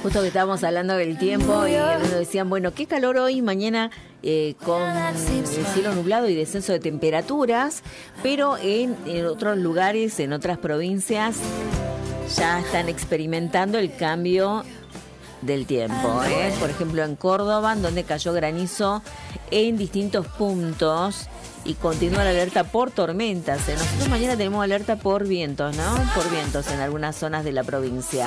Justo que estábamos hablando del tiempo y algunos decían, bueno, qué calor hoy, mañana con el cielo nublado y descenso de temperaturas, pero en otros lugares, en otras provincias, ya están experimentando el cambio del tiempo, ¿eh? Por ejemplo, en Córdoba, donde cayó granizo en distintos puntos y continúa la alerta por tormentas. Nosotros mañana tenemos alerta por vientos, ¿no? Por vientos en algunas zonas de la provincia.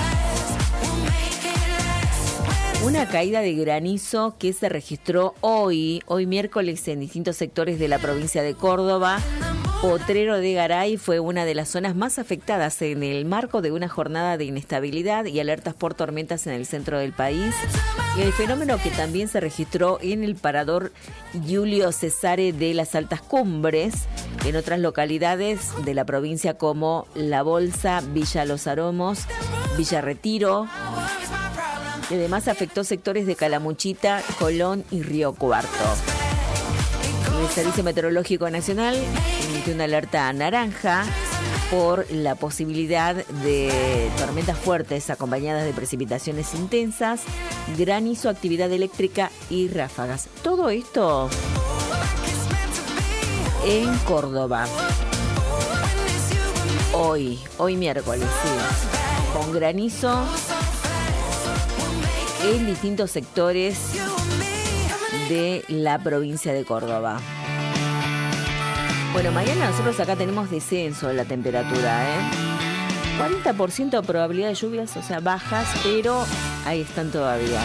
Una caída de granizo que se registró hoy miércoles en distintos sectores de la provincia de Córdoba. Potrero de Garay fue una de las zonas más afectadas en el marco de una jornada de inestabilidad y alertas por tormentas en el centro del país. Y el fenómeno que también se registró en el parador Julio Cesare de las Altas Cumbres, en otras localidades de la provincia como La Bolsa, Villa Los Aromos, Villa Retiro. Y además afectó sectores de Calamuchita, Colón y Río Cuarto. El Servicio Meteorológico Nacional emitió una alerta naranja por la posibilidad de tormentas fuertes acompañadas de precipitaciones intensas, granizo, actividad eléctrica y ráfagas. Todo esto en Córdoba. Hoy miércoles, sí, con granizo en distintos sectores de la provincia de Córdoba. Bueno, mañana nosotros acá tenemos descenso de la temperatura, 40% de probabilidad de lluvias, o sea, bajas, pero ahí están todavía.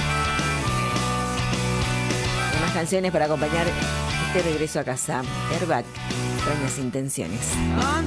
Hay más canciones para acompañar este regreso a casa. Airbag, extrañas intenciones.